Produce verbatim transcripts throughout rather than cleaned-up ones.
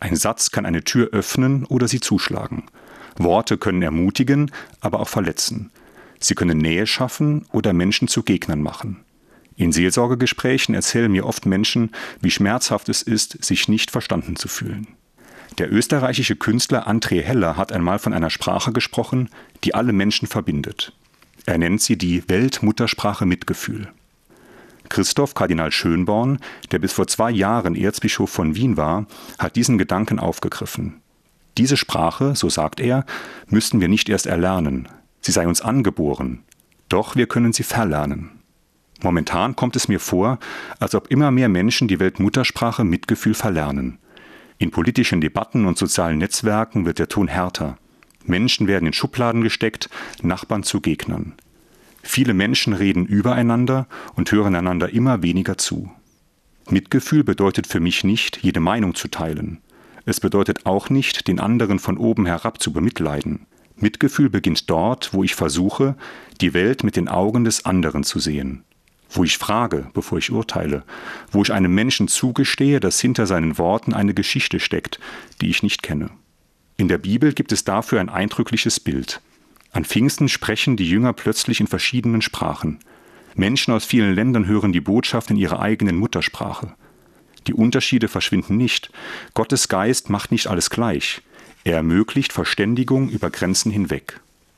Ein Satz kann eine Tür öffnen oder sie zuschlagen. Worte können ermutigen, aber auch verletzen. Sie können Nähe schaffen oder Menschen zu Gegnern machen. In Seelsorgegesprächen erzählen mir oft Menschen, wie schmerzhaft es ist, sich nicht verstanden zu fühlen. Der österreichische Künstler André Heller hat einmal von einer Sprache gesprochen, die alle Menschen verbindet. Er nennt sie die Weltmuttersprache Mitgefühl. Christoph Kardinal Schönborn, der bis vor zwei Jahren Erzbischof von Wien war, hat diesen Gedanken aufgegriffen. Diese Sprache, so sagt er, müssten wir nicht erst erlernen. Sie sei uns angeboren. Doch wir können sie verlernen. Momentan kommt es mir vor, als ob immer mehr Menschen die Weltmuttersprache Mitgefühl verlernen. In politischen Debatten und sozialen Netzwerken wird der Ton härter. Menschen werden in Schubladen gesteckt, Nachbarn zu Gegnern. Viele Menschen reden übereinander und hören einander immer weniger zu. Mitgefühl bedeutet für mich nicht, jede Meinung zu teilen. Es bedeutet auch nicht, den anderen von oben herab zu bemitleiden. Mitgefühl beginnt dort, wo ich versuche, die Welt mit den Augen des anderen zu sehen. Wo ich frage, bevor ich urteile. Wo ich einem Menschen zugestehe, dass hinter seinen Worten eine Geschichte steckt, die ich nicht kenne. In der Bibel gibt es dafür ein eindrückliches Bild. An Pfingsten sprechen die Jünger plötzlich in verschiedenen Sprachen. Menschen aus vielen Ländern hören die Botschaft in ihrer eigenen Muttersprache. Die Unterschiede verschwinden nicht. Gottes Geist macht nicht alles gleich. Er ermöglicht Verständigung über Grenzen hinweg.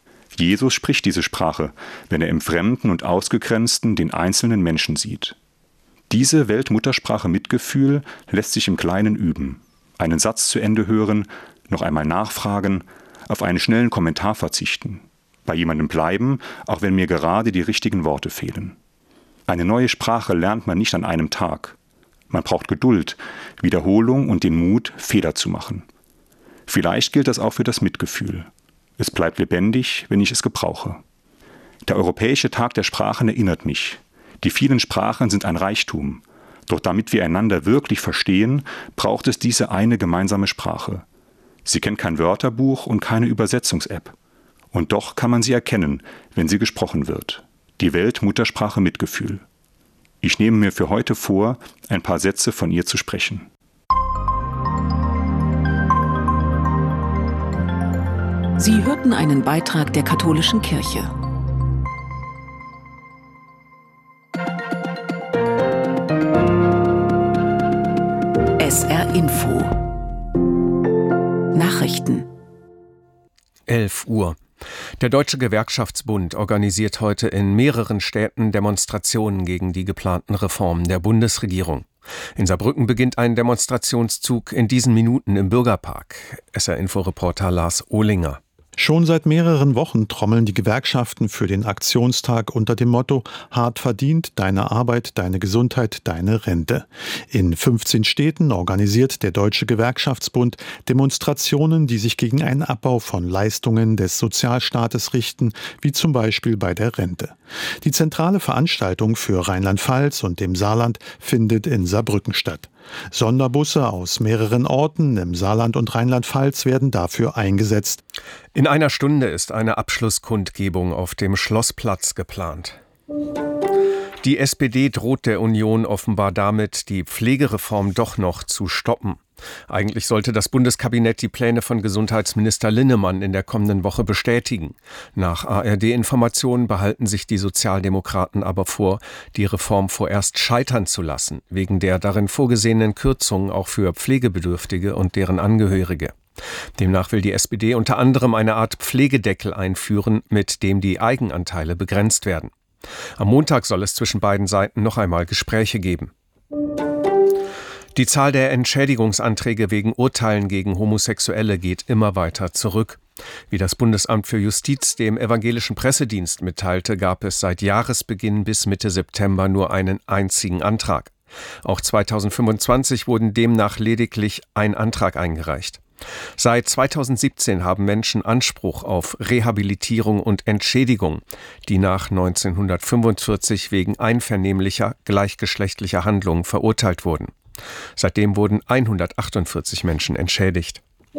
Jesus spricht diese Sprache, wenn er im Fremden und Ausgegrenzten den einzelnen Menschen sieht. Diese Weltmuttersprache Mitgefühl lässt sich im Kleinen üben. Einen Satz zu Ende hören, noch einmal nachfragen, auf einen schnellen Kommentar verzichten. Bei jemandem bleiben, auch wenn mir gerade die richtigen Worte fehlen. Eine neue Sprache lernt man nicht an einem Tag. Man braucht Geduld, Wiederholung und den Mut, Fehler zu machen. Vielleicht gilt das auch für das Mitgefühl. Es bleibt lebendig, wenn ich es gebrauche. Der Europäische Tag der Sprachen erinnert mich. Die vielen Sprachen sind ein Reichtum. Doch damit wir einander wirklich verstehen, braucht es diese eine gemeinsame Sprache. Sie kennt kein Wörterbuch und keine Übersetzungs-App. Und doch kann man sie erkennen, wenn sie gesprochen wird. Die Weltmuttersprache Mitgefühl. Ich nehme mir für heute vor, ein paar Sätze von ihr zu sprechen. Sie hörten einen Beitrag der Katholischen Kirche. S R Info Nachrichten. elf Uhr. Der Deutsche Gewerkschaftsbund organisiert heute in mehreren Städten Demonstrationen gegen die geplanten Reformen der Bundesregierung. In Saarbrücken beginnt ein Demonstrationszug in diesen Minuten im Bürgerpark. S R-Info-Reporter Lars Ohlinger. Schon seit mehreren Wochen trommeln die Gewerkschaften für den Aktionstag unter dem Motto „Hart verdient, deine Arbeit, deine Gesundheit, deine Rente“. In fünfzehn Städten organisiert der Deutsche Gewerkschaftsbund Demonstrationen, die sich gegen einen Abbau von Leistungen des Sozialstaates richten, wie zum Beispiel bei der Rente. Die zentrale Veranstaltung für Rheinland-Pfalz und dem Saarland findet in Saarbrücken statt. Sonderbusse aus mehreren Orten im Saarland und Rheinland-Pfalz werden dafür eingesetzt. In einer Stunde ist eine Abschlusskundgebung auf dem Schlossplatz geplant. Die S P D droht der Union offenbar damit, die Pflegereform doch noch zu stoppen. Eigentlich sollte das Bundeskabinett die Pläne von Gesundheitsminister Linnemann in der kommenden Woche bestätigen. Nach A R D-Informationen behalten sich die Sozialdemokraten aber vor, die Reform vorerst scheitern zu lassen, wegen der darin vorgesehenen Kürzungen auch für Pflegebedürftige und deren Angehörige. Demnach will die S P D unter anderem eine Art Pflegedeckel einführen, mit dem die Eigenanteile begrenzt werden. Am Montag soll es zwischen beiden Seiten noch einmal Gespräche geben. Die Zahl der Entschädigungsanträge wegen Urteilen gegen Homosexuelle geht immer weiter zurück. Wie das Bundesamt für Justiz dem evangelischen Pressedienst mitteilte, gab es seit Jahresbeginn bis Mitte September nur einen einzigen Antrag. Auch zweitausendfünfundzwanzig wurden demnach lediglich ein Antrag eingereicht. Seit zweitausendsiebzehn haben Menschen Anspruch auf Rehabilitierung und Entschädigung, die nach neunzehnhundertfünfundvierzig wegen einvernehmlicher gleichgeschlechtlicher Handlungen verurteilt wurden. Seitdem wurden hundertachtundvierzig Menschen entschädigt.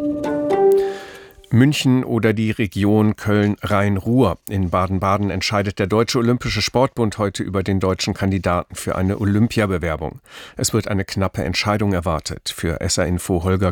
München oder die Region Köln-Rhein-Ruhr. In Baden-Baden entscheidet der Deutsche Olympische Sportbund heute über den deutschen Kandidaten für eine Olympiabewerbung. Es wird eine knappe Entscheidung erwartet. Für S R Info Holger